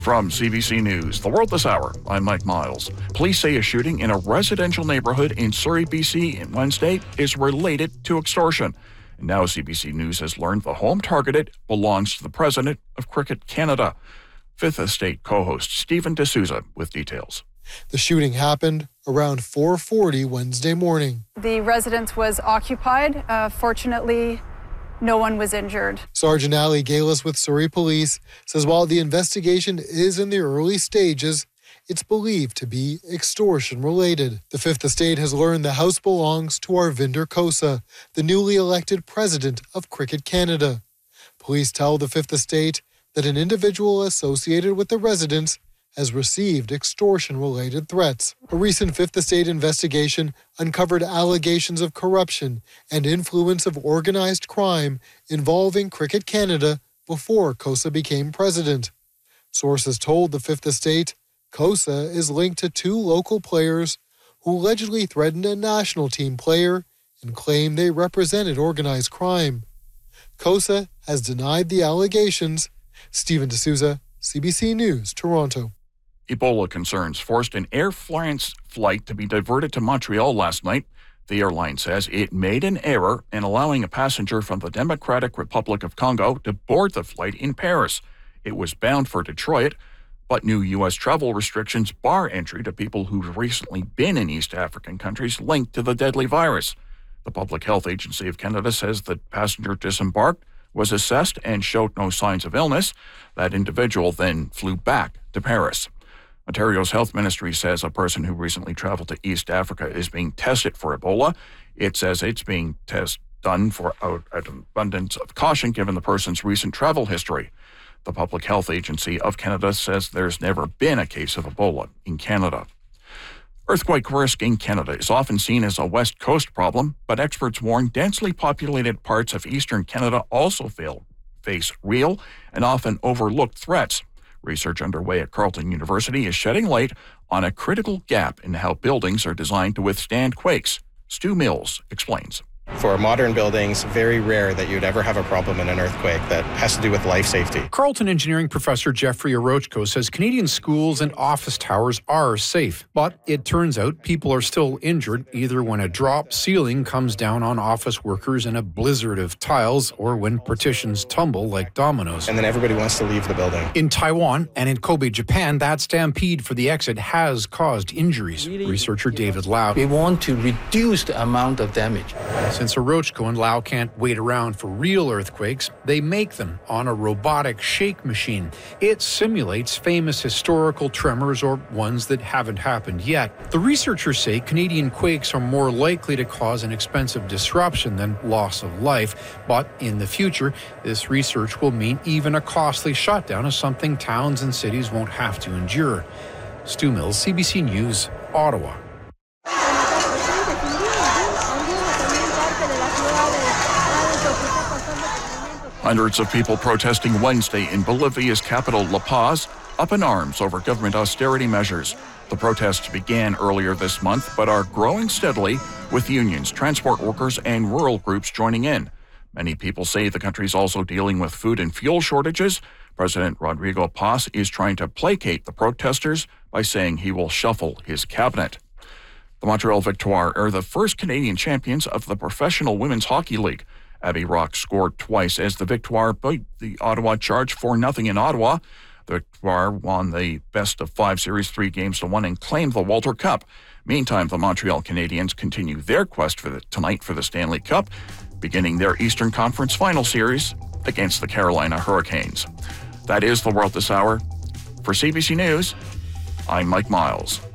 From CBC News, The World This Hour, I'm Mike Miles. Police say a shooting in a residential neighborhood in Surrey, BC on Wednesday is related to extortion. And now CBC News has learned the home targeted belongs to the president of Cricket Canada. Fifth Estate co-host Steven D'Souza with details. The shooting happened around 4:40 Wednesday morning. The residence was occupied. Fortunately, no one was injured. Sergeant Ali Galis with Surrey Police says while the investigation is in the early stages, it's believed to be extortion-related. The Fifth Estate has learned the house belongs to Arvinder Khosa, the newly elected president of Cricket Canada. Police tell the Fifth Estate that an individual associated with the residence has received extortion-related threats. A recent Fifth Estate investigation uncovered allegations of corruption and influence of organized crime involving Cricket Canada before Khosa became president. Sources told the Fifth Estate Khosa is linked to two local players who allegedly threatened a national team player and claimed they represented organized crime. Khosa has denied the allegations. Steven D'Souza, CBC News, Toronto. Ebola concerns forced an Air France flight to be diverted to Montreal last night. The airline says it made an error in allowing a passenger from the Democratic Republic of Congo to board the flight in Paris. It was bound for Detroit, but new U.S. travel restrictions bar entry to people who've recently been in East African countries linked to the deadly virus. The Public Health Agency of Canada says the passenger disembarked, was assessed, and showed no signs of illness. That individual then flew back to Paris. Ontario's health ministry says a person who recently traveled to East Africa is being tested for Ebola. It says it's being done for out of abundance of caution given the person's recent travel history. The Public Health Agency of Canada says there's never been a case of Ebola in Canada. Earthquake risk in Canada is often seen as a West Coast problem, but experts warn densely populated parts of eastern Canada also face real and often overlooked threats. Research underway at Carleton University is shedding light on a critical gap in how buildings are designed to withstand quakes. Stu Mills explains. For modern buildings, very rare that you'd ever have a problem in an earthquake that has to do with life safety. Carleton engineering professor Jeffrey Orochko says Canadian schools and office towers are safe, but it turns out people are still injured either when a drop ceiling comes down on office workers in a blizzard of tiles or when partitions tumble like dominoes. And then everybody wants to leave the building. In Taiwan and in Kobe, Japan, that stampede for the exit has caused injuries. Researcher David Lau. We want to reduce the amount of damage. Since Orochko and Lau can't wait around for real earthquakes, they make them on a robotic shake machine. It simulates famous historical tremors or ones that haven't happened yet. The researchers say Canadian quakes are more likely to cause an expensive disruption than loss of life. But in the future, this research will mean even a costly shutdown is something towns and cities won't have to endure. Stu Mills, CBC News, Ottawa. Hundreds of people protesting Wednesday in Bolivia's capital, La Paz, up in arms over government austerity measures. The protests began earlier this month, but are growing steadily, with unions, transport workers, and rural groups joining in. Many people say the country's also dealing with food and fuel shortages. President Rodrigo Paz is trying to placate the protesters by saying he will shuffle his cabinet. The Montreal Victoire are the first Canadian champions of the Professional Women's Hockey League. Abby Rock scored twice as the Victoire beat the Ottawa Charge 4-0 in Ottawa. The Victoire won the best-of-5 series 3-1 and claimed the Walter Cup. Meantime, the Montreal Canadiens continue their quest tonight for the Stanley Cup, beginning their Eastern Conference Final Series against the Carolina Hurricanes. That is The World This Hour. For CBC News, I'm Mike Miles.